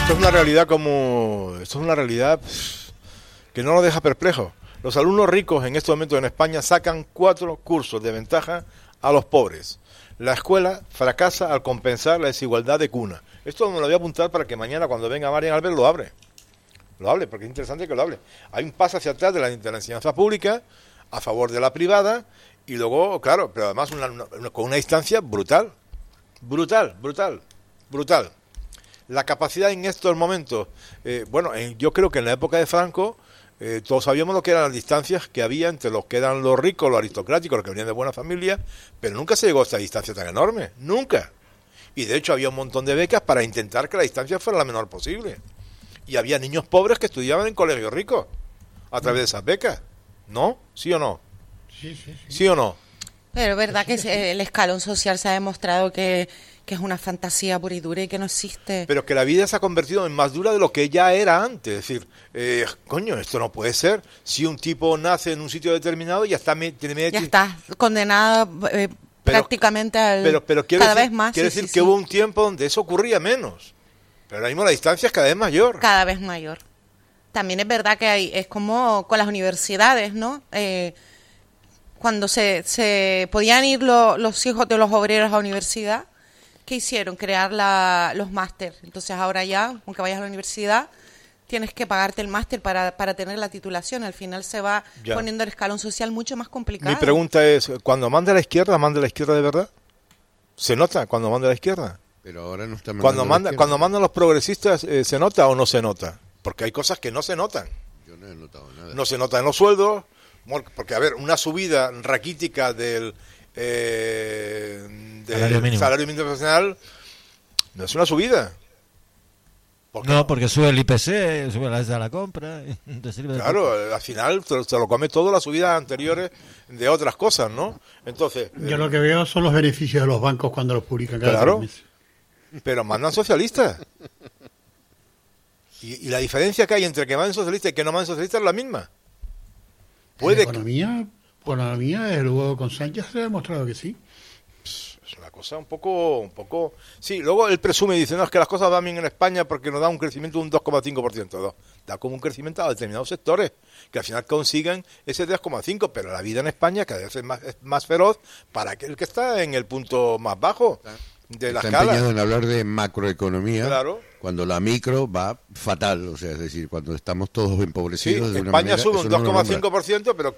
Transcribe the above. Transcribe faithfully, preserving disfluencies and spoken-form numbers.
Esto es una realidad como... Esto es una realidad que no nos deja perplejos. Los alumnos ricos en estos momentos en España sacan cuatro cursos de ventaja a los pobres. La escuela fracasa al compensar la desigualdad de cuna. Esto me lo voy a apuntar para que mañana cuando venga Marian Albert lo hable. Lo hable, porque es interesante que lo hable. Hay un paso hacia atrás de la, de la enseñanza pública a favor de la privada y luego, claro, pero además una, una, una, con una distancia brutal. Brutal, brutal, brutal. La capacidad en estos momentos, eh, bueno, en, yo creo que en la época de Franco eh, todos sabíamos lo que eran las distancias que había entre los que eran los ricos, los aristocráticos, los que venían de buena familia, pero nunca se llegó a esta distancia tan enorme, nunca. Y de hecho había un montón de becas para intentar que la distancia fuera la menor posible. Y había niños pobres que estudiaban en colegios ricos a través de esas becas, ¿no? ¿Sí o no? Sí, sí, sí. ¿Sí o no? Pero es verdad que el escalón social se ha demostrado que, que es una fantasía pura y dura y que no existe. Pero que la vida se ha convertido en más dura de lo que ya era antes. Es decir, eh, coño, esto no puede ser. Si un tipo nace en un sitio determinado, ya está, tiene media... Ya está condenado eh, pero, prácticamente al, pero, pero cada decir, vez más. Quiere sí, decir sí, que sí. hubo un tiempo donde eso ocurría menos. Pero ahora mismo la distancia es cada vez mayor. Cada vez mayor. También es verdad que hay, es como con las universidades, ¿no? Eh, cuando se, se podían ir lo, los hijos de los obreros a la universidad, ¿qué hicieron? Crear la, los máster. Entonces ahora ya, aunque vayas a la universidad, tienes que pagarte el máster para, para tener la titulación. Al final se va ya poniendo el escalón social mucho más complicado. Mi pregunta es, ¿cuando manda a la izquierda, manda a la izquierda de verdad? ¿Se nota cuando manda a la izquierda? Pero ahora no está cuando manda, cuando mandan los progresistas, eh, ¿se nota o no se nota? Porque hay cosas que no se notan. Yo no he notado nada. No se nota en los sueldos, porque, a ver, una subida raquítica del, eh, del salario mínimo. salario mínimo profesional no es una subida. ¿Por no, no, porque sube el I P C, sube la de la compra. Te sirve claro, de al final se, se lo come todo las subidas anteriores de otras cosas, ¿no? Entonces, yo eh, lo que veo son los beneficios de los bancos cuando los publican cada claro, tres meses. Pero mandan socialistas. Y, y la diferencia que hay entre que manden socialistas y que no manden socialistas es la misma. Puede la economía, por la economía, desde luego con Sánchez se ha demostrado que sí. Es una cosa un poco, un poco... Sí, luego él presume y dice, no, es que las cosas van bien en España porque nos da un crecimiento de un dos coma cinco por ciento. Da como un crecimiento a determinados sectores que al final consigan ese tres coma cinco, pero la vida en España cada vez es más, es más feroz para aquel que está en el punto más bajo de la está escala. Empeñado en hablar de macroeconomía, claro, cuando la micro va fatal, o sea, es decir, cuando estamos todos empobrecidos. Sí, de una España manera, sube un dos coma cinco por ciento, no pero